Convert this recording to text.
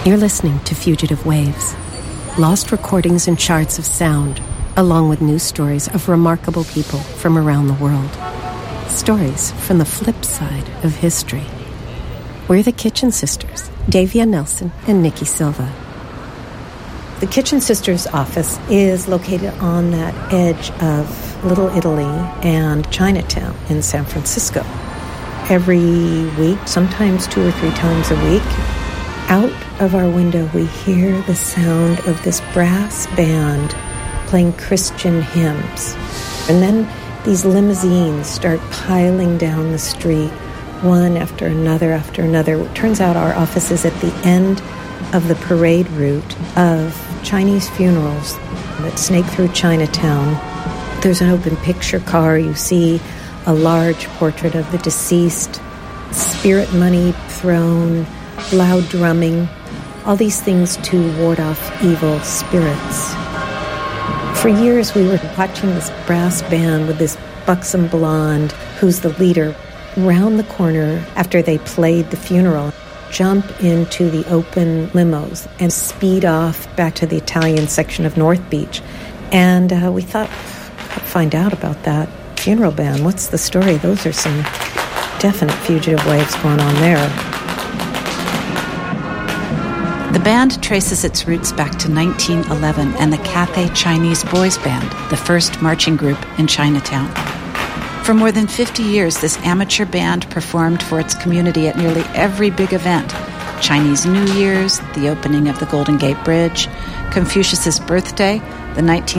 You're listening to Fugitive Waves, lost recordings and shards of sound, along with news stories of remarkable people from around the world. Stories from the flip side of history. We're the Kitchen Sisters, Davia Nelson and Nikki Silva. The Kitchen Sisters office is located on that edge of Little Italy and Chinatown in San Francisco. Every week, sometimes 2 or 3 times a week, out of our window we hear the sound of this brass band playing Christian hymns. And then these limousines start piling down the street, one after another after another. It turns out our office is at the end of the parade route of Chinese funerals that snake through Chinatown. There's an open picture car. You see a large portrait of the deceased, spirit money thrown, loud drumming, all these things to ward off evil spirits. For years we were watching this brass band with this buxom blonde, who's the leader, round the corner after they played the funeral, jump into the open limos and speed off back to the Italian section of North Beach. And we thought, find out about that funeral band. What's the story? Those are some definite fugitive waves going on there. The band traces its roots back to 1911 and the Cathay Chinese Boys Band, the first marching group in Chinatown. For more than 50 years, this amateur band performed for its community at nearly every big event: Chinese New Year's, the opening of the Golden Gate Bridge, Confucius's birthday, the